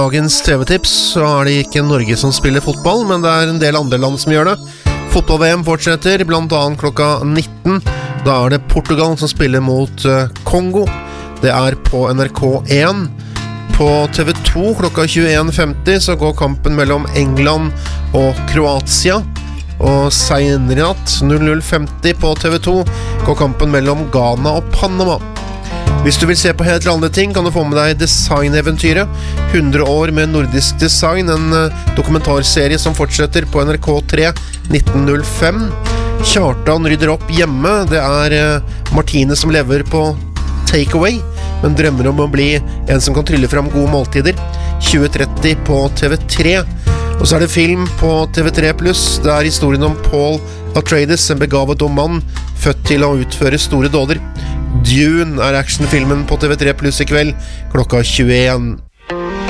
Dagens TV-tips så det ikke Norge som spiller fotball, men det en del andre land som gjør det. Fotball-VM fortsetter, blant annet klokka 19. Da det Portugal som spiller mot Kongo. Det på NRK1. På TV2 klokka 21.50 så går kampen mellom England og Kroatia. Og senere i natt 00.50 på TV2 går kampen mellom Ghana og Panama. Hvis du vil se på helt andre ting, kan du få med deg Designeventyret. 100 år med nordisk design, en dokumentarserie som fortsetter på NRK3 1905. Kjartan rydder opp hjemme. Det Martine som lever på takeaway, men drømmer om å bli en som kan trylle fram gode måltider. 2030 på TV3. Og så det film på TV3+. Det historien om Paul Atreides, en begavet ung mann, født til å utføre store dåder. Dune actionfilmen på TV3+ i kveld, klokka 21.